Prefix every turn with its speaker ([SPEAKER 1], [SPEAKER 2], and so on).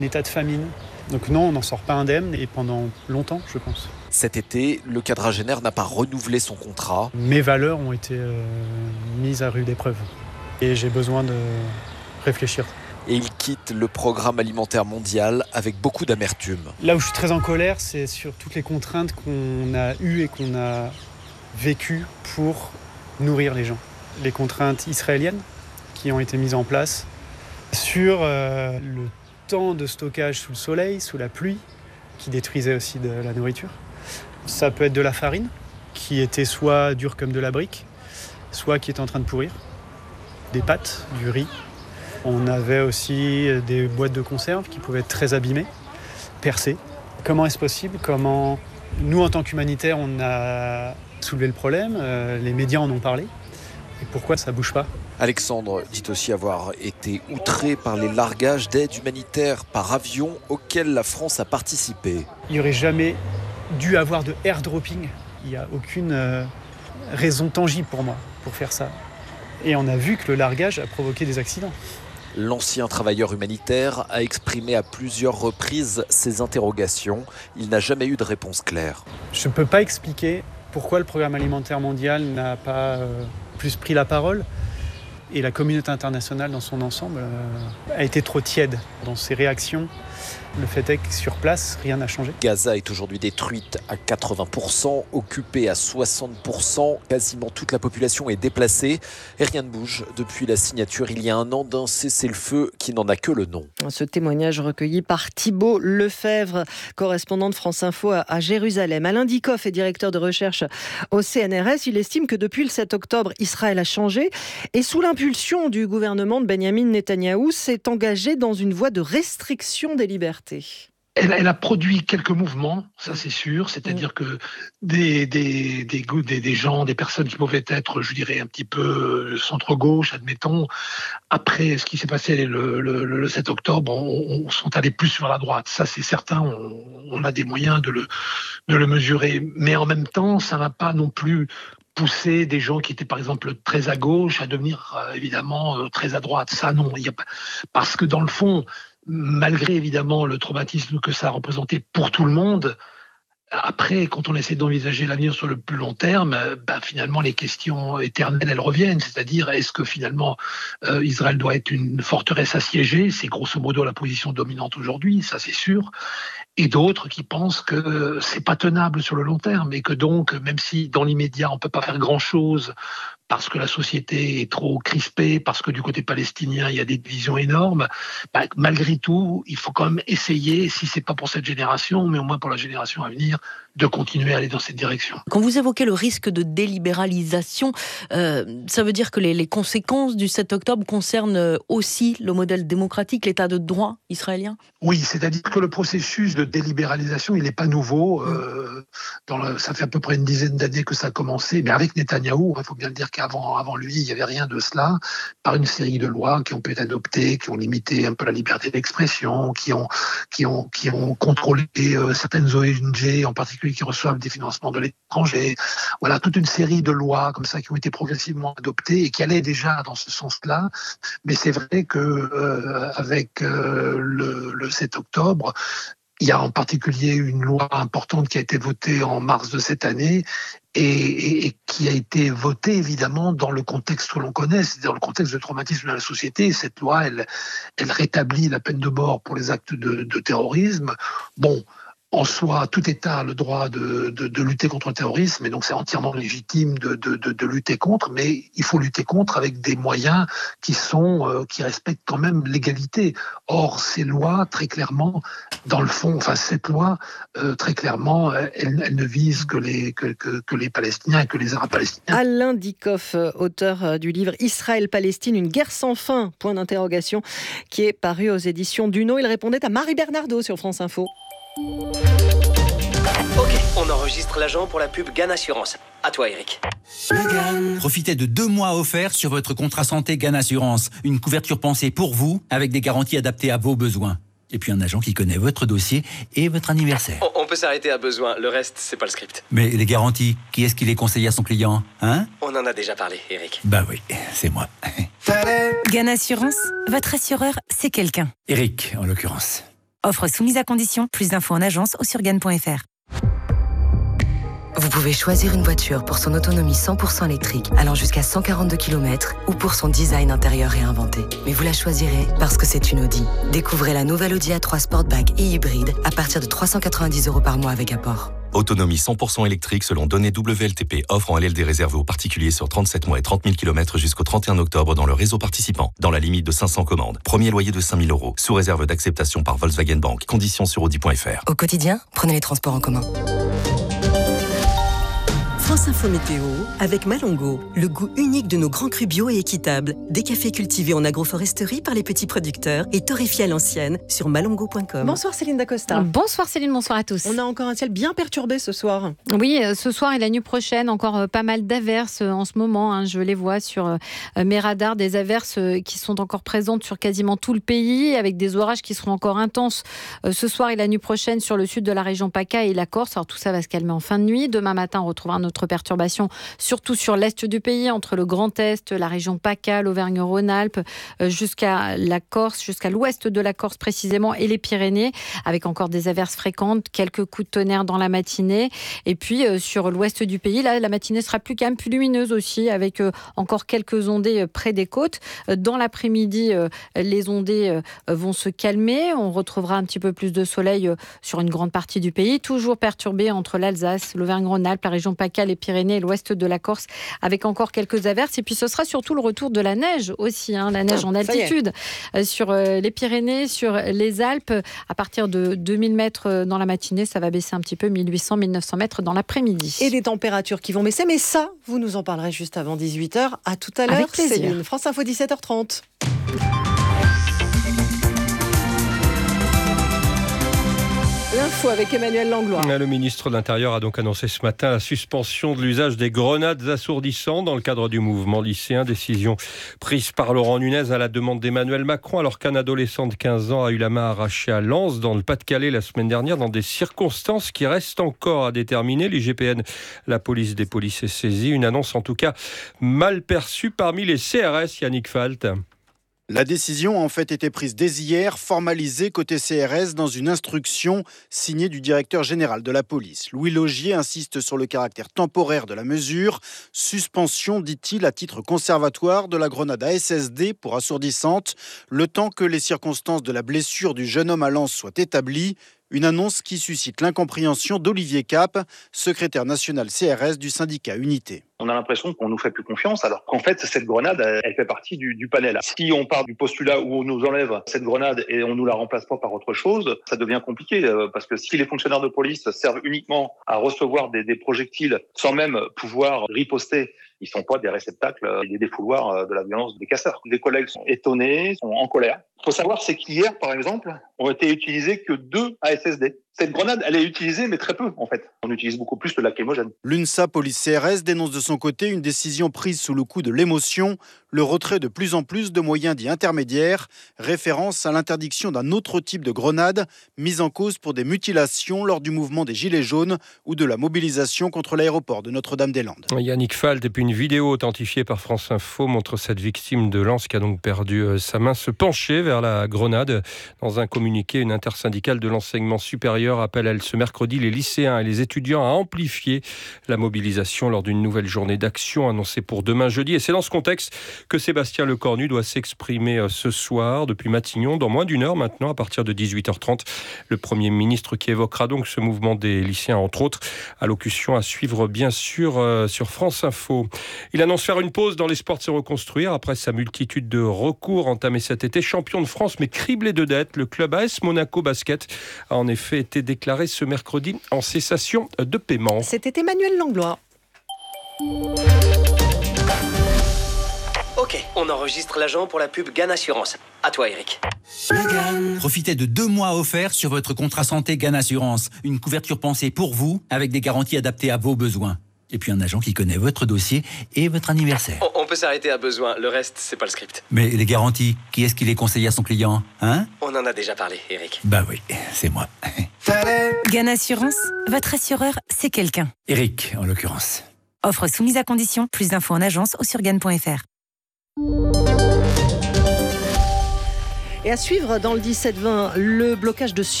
[SPEAKER 1] un état de famine. Donc non, on n'en sort pas indemne et pendant longtemps, je pense.
[SPEAKER 2] Cet été, le quadragénaire n'a pas renouvelé son contrat.
[SPEAKER 1] Mes valeurs ont été mises à rude épreuve et j'ai besoin de réfléchir.
[SPEAKER 2] Et il quitte le programme alimentaire mondial avec beaucoup d'amertume.
[SPEAKER 1] Là où je suis très en colère, c'est sur toutes les contraintes qu'on a eues et qu'on a vécues pour nourrir les gens. Les contraintes israéliennes qui ont été mises en place sur le temps de stockage sous le soleil, sous la pluie, qui détruisait aussi de la nourriture. Ça peut être de la farine, qui était soit dure comme de la brique, soit qui était en train de pourrir. Des pâtes, du riz. On avait aussi des boîtes de conserve qui pouvaient être très abîmées, percées. Comment est-ce possible ? Comment nous, en tant qu'humanitaires, on a soulevé le problème, les médias en ont parlé. Et pourquoi ça ne bouge pas ?
[SPEAKER 2] Alexandre dit aussi avoir été outré par les largages d'aide humanitaire par avion auxquels la France a participé.
[SPEAKER 1] Il n'y aurait jamais dû avoir de airdropping. Il n'y a aucune raison tangible pour moi pour faire ça. Et on a vu que le largage a provoqué des accidents.
[SPEAKER 2] L'ancien travailleur humanitaire a exprimé à plusieurs reprises ses interrogations. Il n'a jamais eu de réponse claire.
[SPEAKER 1] Je ne peux pas expliquer pourquoi le programme alimentaire mondial n'a pas plus pris la parole. Et la communauté internationale dans son ensemble a été trop tiède dans ses réactions. Le fait est que sur place, rien n'a changé.
[SPEAKER 2] Gaza est aujourd'hui détruite à 80%, occupée à 60%. Quasiment toute la population est déplacée et rien ne bouge depuis la signature il y a un an d'un cessez-le-feu qui n'en a que le nom.
[SPEAKER 3] Ce témoignage recueilli par Thibault Lefebvre, correspondant de France Info à Jérusalem. Alain Dikoff est directeur de recherche au CNRS. Il estime que depuis le 7 octobre, Israël a changé et sous l'impulsion du gouvernement de Benyamin Netanyahou, s'est engagé dans une voie de restriction des libertés.
[SPEAKER 4] Elle a produit quelques mouvements, ça c'est sûr, c'est-à-dire que des gens, des personnes qui pouvaient être, je dirais, un petit peu centre-gauche, admettons, après ce qui s'est passé le 7 octobre, on sont allés plus sur la droite. Ça c'est certain, on a des moyens de le mesurer. Mais en même temps, ça n'a pas non plus poussé des gens qui étaient par exemple très à gauche à devenir évidemment très à droite. Ça non, il y a pas, parce que dans le fond, malgré évidemment le traumatisme que ça a représenté pour tout le monde, après, quand on essaie d'envisager l'avenir sur le plus long terme, finalement les questions éternelles, elles reviennent. C'est-à-dire, est-ce que finalement Israël doit être une forteresse assiégée ? C'est grosso modo la position dominante aujourd'hui, ça c'est sûr. Et d'autres qui pensent que c'est pas tenable sur le long terme et que donc, même si dans l'immédiat on peut pas faire grand-chose parce que la société est trop crispée, parce que du côté palestinien il y a des divisions énormes, malgré tout, il faut quand même essayer, si c'est pas pour cette génération, mais au moins pour la génération à venir, de continuer à aller dans cette direction.
[SPEAKER 5] Quand vous évoquez le risque de délibéralisation, ça veut dire que les conséquences du 7 octobre concernent aussi le modèle démocratique, l'état de droit israélien ?
[SPEAKER 4] Oui, c'est-à-dire que le processus de délibéralisation, il n'est pas nouveau. Ça fait à peu près une dizaine d'années que ça a commencé, mais avec Netanyahou, il faut bien le dire qu'avant lui, il n'y avait rien de cela, par une série de lois qui ont pu être adoptées, qui ont limité un peu la liberté d'expression, qui ont contrôlé certaines ONG, en particulier qui reçoivent des financements de l'étranger. Voilà, toute une série de lois comme ça qui ont été progressivement adoptées et qui allaient déjà dans ce sens-là. Mais c'est vrai que avec le 7 octobre, il y a en particulier une loi importante qui a été votée en mars de cette année et qui a été votée évidemment dans le contexte que l'on connaît, c'est-à-dire le contexte de traumatisme de la société. Cette loi, elle rétablit la peine de mort pour les actes de terrorisme. Bon, en soi, tout État a le droit de lutter contre le terrorisme, et donc c'est entièrement légitime de lutter contre, mais il faut lutter contre avec des moyens qui respectent quand même l'égalité. Or, ces lois, très clairement, dans le fond, cette loi, très clairement, elle ne vise que les Palestiniens et que les Arabes palestiniens.
[SPEAKER 3] Alain Dikoff, auteur du livre Israël-Palestine, une guerre sans fin, point d'interrogation, qui est paru aux éditions Duno. Il répondait à Marie Bernardo sur France Info.
[SPEAKER 6] Ok, on enregistre l'agent pour la pub GAN Assurance. À toi, Eric.
[SPEAKER 7] Profitez de 2 mois offerts sur votre contrat santé GAN Assurance. Une couverture pensée pour vous, avec des garanties adaptées à vos besoins. Et puis un agent qui connaît votre dossier et votre anniversaire.
[SPEAKER 6] On peut s'arrêter à besoin, le reste, c'est pas le script.
[SPEAKER 7] Mais les garanties, qui est-ce qui les conseille à son client, hein ?
[SPEAKER 6] On en a déjà parlé, Eric.
[SPEAKER 7] Bah oui, c'est moi.
[SPEAKER 8] GAN Assurance, votre assureur, c'est quelqu'un.
[SPEAKER 7] Eric, en l'occurrence.
[SPEAKER 8] Offre soumise à condition. Plus d'infos en agence ou sur Ganes.fr. Vous pouvez choisir une voiture pour son autonomie 100% électrique, allant jusqu'à 142 km, ou pour son design intérieur réinventé. Mais vous la choisirez parce que c'est une Audi. Découvrez la nouvelle Audi A3 Sportback et hybride à partir de 390 € par mois avec apport.
[SPEAKER 9] Autonomie 100% électrique selon données WLTP. Offre en LLD réservée aux particuliers sur 37 mois et 30 000 km jusqu'au 31 octobre dans le réseau participant. Dans la limite de 500 commandes. Premier loyer de 5 000 €. Sous réserve d'acceptation par Volkswagen Bank. Conditions sur Audi.fr.
[SPEAKER 8] Au quotidien, prenez les transports en commun.
[SPEAKER 10] France Info Météo avec Malongo, le goût unique de nos grands crus bio et équitables. Des cafés cultivés en agroforesterie par les petits producteurs et torréfiés à l'ancienne sur malongo.com.
[SPEAKER 3] Bonsoir Céline Dacosta.
[SPEAKER 11] Bonsoir Céline, bonsoir à tous.
[SPEAKER 3] On a encore un ciel bien perturbé ce soir.
[SPEAKER 11] Oui, ce soir et la nuit prochaine, encore pas mal d'averses en ce moment. Je les vois sur mes radars, des averses qui sont encore présentes sur quasiment tout le pays, avec des orages qui seront encore intenses ce soir et la nuit prochaine sur le sud de la région PACA et la Corse. Alors tout ça va se calmer en fin de nuit. Demain matin, on retrouvera notre perturbations, surtout sur l'est du pays, entre le Grand Est, la région PACA, l'Auvergne-Rhône-Alpes, jusqu'à la Corse, jusqu'à l'ouest de la Corse précisément, et les Pyrénées, avec encore des averses fréquentes, quelques coups de tonnerre dans la matinée. Et puis sur l'ouest du pays, là, la matinée sera plus calme, plus lumineuse aussi, avec encore quelques ondées près des côtes. Dans l'après-midi, les ondées vont se calmer. On retrouvera un petit peu plus de soleil sur une grande partie du pays, toujours perturbé entre l'Alsace, l'Auvergne-Rhône-Alpes, la région PACA, les Pyrénées et l'ouest de la Corse, avec encore quelques averses. Et puis ce sera surtout le retour de la neige aussi, la neige en altitude sur les Pyrénées, sur les Alpes. À partir de 2000 mètres dans la matinée, ça va baisser un petit peu, 1800, 1900 mètres dans l'après-midi.
[SPEAKER 3] Et des températures qui vont baisser, mais ça, vous nous en parlerez juste avant 18h. À tout à l'heure,
[SPEAKER 11] avec plaisir.
[SPEAKER 3] Céline. France Info, 17h30. L'info avec Emmanuel Langlois.
[SPEAKER 12] Le ministre de l'Intérieur a donc annoncé ce matin la suspension de l'usage des grenades assourdissantes dans le cadre du mouvement lycéen. Décision prise par Laurent Nunez à la demande d'Emmanuel Macron, alors qu'un adolescent de 15 ans a eu la main arrachée à Lens, dans le Pas-de-Calais, la semaine dernière, dans des circonstances qui restent encore à déterminer. L'IGPN, la police des polices, est saisie. Une annonce en tout cas mal perçue parmi les CRS, Yannick Falt.
[SPEAKER 13] La décision a en fait été prise dès hier, formalisée côté CRS dans une instruction signée du directeur général de la police. Louis Laugier insiste sur le caractère temporaire de la mesure. Suspension, dit-il, à titre conservatoire de la grenade ASSD pour assourdissante, le temps que les circonstances de la blessure du jeune homme à Lens soient établies. Une annonce qui suscite l'incompréhension d'Olivier Cap, secrétaire national CRS du syndicat Unité.
[SPEAKER 14] On a l'impression qu'on nous fait plus confiance, alors qu'en fait, cette grenade, elle fait partie du panel. Si on part du postulat où on nous enlève cette grenade et on nous la remplace pas par autre chose, ça devient compliqué, parce que si les fonctionnaires de police servent uniquement à recevoir des projectiles sans même pouvoir riposter, ils sont pas des réceptacles et des défouloirs de la violence des casseurs. Les collègues sont étonnés, sont en colère. Il faut savoir, c'est qu'hier, par exemple, ont été utilisés que 2 ASSD. Cette grenade, elle est utilisée, mais très peu, en fait. On utilise beaucoup plus le lacrymogène.
[SPEAKER 13] L'UNSA Police CRS dénonce de son côté une décision prise sous le coup de l'émotion, le retrait de plus en plus de moyens dits intermédiaires, référence à l'interdiction d'un autre type de grenade, mise en cause pour des mutilations lors du mouvement des Gilets jaunes ou de la mobilisation contre l'aéroport de Notre-Dame-des-Landes.
[SPEAKER 12] Yannick Falt, et puis une vidéo authentifiée par France Info montre cette victime de Lens qui a donc perdu sa main se pencher vers la grenade. Dans un communiqué, une intersyndicale de l'enseignement supérieur appelle, elle, ce mercredi, les lycéens et les étudiants à amplifier la mobilisation lors d'une nouvelle journée d'action annoncée pour demain jeudi. Et c'est dans ce contexte que Sébastien Lecornu doit s'exprimer ce soir depuis Matignon, dans moins d'une heure maintenant, à partir de 18h30. Le Premier ministre qui évoquera donc ce mouvement des lycéens, entre autres. Allocution à suivre, bien sûr, sur France Info. Il annonce faire une pause dans l'espoir de se reconstruire après sa multitude de recours entamés cet été. Champion de France, mais criblé de dettes, le club AS Monaco Basket a en effet été déclaré ce mercredi en cessation de paiement.
[SPEAKER 3] C'était Emmanuel Langlois.
[SPEAKER 6] Ok, on enregistre l'agent pour la pub Ganes Assurance. À toi, Eric.
[SPEAKER 7] Profitez de 2 mois offerts sur votre contrat santé Ganes Assurance. Une couverture pensée pour vous, avec des garanties adaptées à vos besoins. Et puis un agent qui connaît votre dossier et votre anniversaire.
[SPEAKER 6] On peut s'arrêter à besoin, le reste, c'est pas le script.
[SPEAKER 7] Mais les garanties, qui est-ce qui les conseille à son client, hein ?
[SPEAKER 6] On en a déjà parlé, Eric.
[SPEAKER 7] Bah oui, c'est moi.
[SPEAKER 8] Ganes Assurance, votre assureur, c'est quelqu'un.
[SPEAKER 7] Eric, en l'occurrence.
[SPEAKER 8] Offre soumise à condition. Plus d'infos en agence ou sur Ganes.fr.
[SPEAKER 3] Et à suivre dans le 17-20, le blocage de